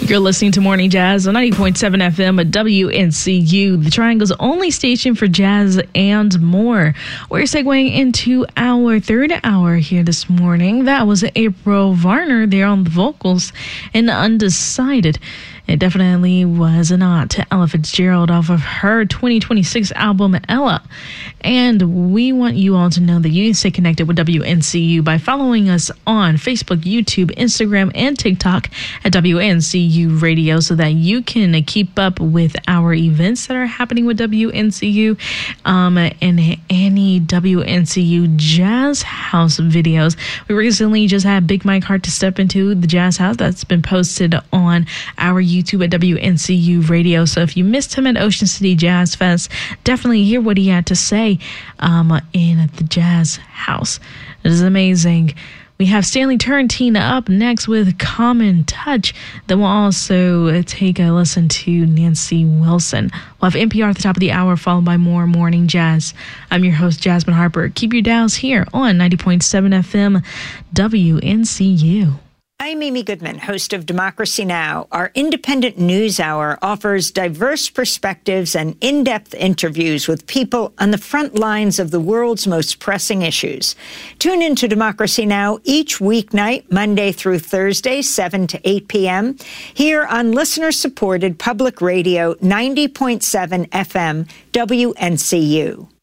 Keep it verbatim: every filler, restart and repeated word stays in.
You're listening to Morning Jazz on ninety point seven F M at W N C U, the Triangle's only station for jazz and more. We're segueing into our third hour here this morning. That was April Varner there on the vocals and Undecided. It definitely was a nod to Ella Fitzgerald off of her twenty twenty-six album, Ella. And we want you all to know that you can stay connected with W N C U by following us on Facebook, YouTube, Instagram, and TikTok at W N C U Radio so that you can keep up with our events that are happening with W N C U um, and any W N C U Jazz House videos. We recently just had Big Mike Hart to step into the Jazz House that's been posted on our YouTube at W N C U Radio. So if you missed him at Ocean City Jazz Fest, definitely hear what he had to say um, in the Jazz House. It is amazing. We have Stanley Turrentine up next with Common Touch. Then we'll also take a listen to Nancy Wilson. We'll have N P R at the top of the hour, followed by more Morning Jazz. I'm your host, Jasmine Harper. Keep your dials here on ninety point seven F M W N C U. I'm Amy Goodman, host of Democracy Now! Our independent news hour offers diverse perspectives and in-depth interviews with people on the front lines of the world's most pressing issues. Tune in to Democracy Now! Each weeknight, Monday through Thursday, seven to eight p.m., here on listener-supported public radio ninety point seven F M W N C U.